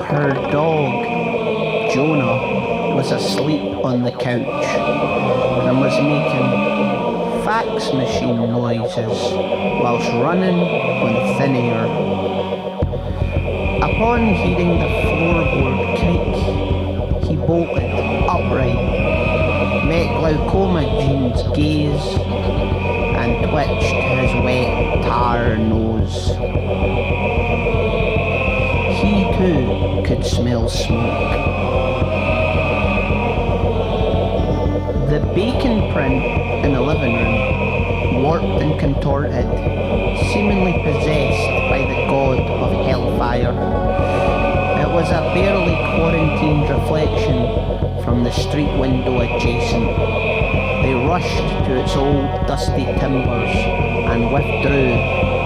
Her dog, Jonah, was asleep on the couch and was making fax machine noises whilst running on thin air. Upon hearing the floorboard creak, he bolted upright, met glaucoma Jean's gaze, and twitched his wet tar nose. He too could smell smoke. The bacon print in the living room, warped and contorted, seemingly possessed by the god of hellfire. It was a barely quarantined reflection from the street window adjacent. They rushed to its old dusty timbers and withdrew